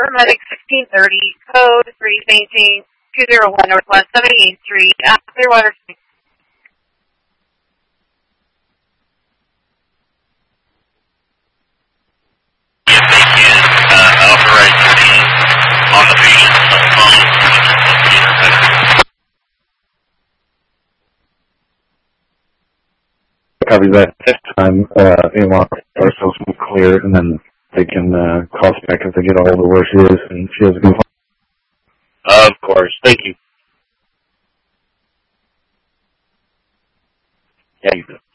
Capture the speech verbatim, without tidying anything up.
paramedic sixteen thirty, code three fainting, two oh one Northwest seventy-eighth Street, at Clearwater. If they can uh, authorize the on the patient's cell phone, copy that. This time, uh, A one ourselves will clear, and then they can uh, call us back if they get a hold of where she is, and she has a good phone. Of course. Thank you. Yeah, you do.